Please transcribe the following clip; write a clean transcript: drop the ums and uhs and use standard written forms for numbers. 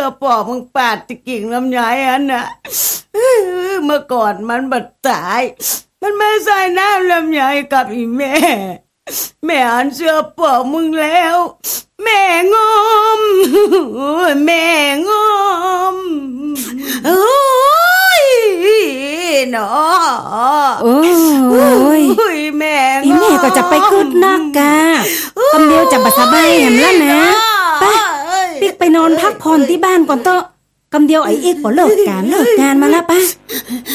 ปอมึงปาดตะกิ่งลำไยอันน่ะเมื่อก่อนมันบัดตายมันไม่ใส่น้ำลำไยกับอีแม่อันเสื้อปอมึงแล้วแม่งมแม่งมโอ้ยเนาะโอ้ยแม่อีแม่ก็จะไปคืดนักกะคำเดียวจะบัสบายแหมแล้วนะไปปิ๊กไปนอนพักผ่อนที่บ้านก่อนเถอะคำเดียวไอ้เอกก็เลิกงานมาแล้วป่ะ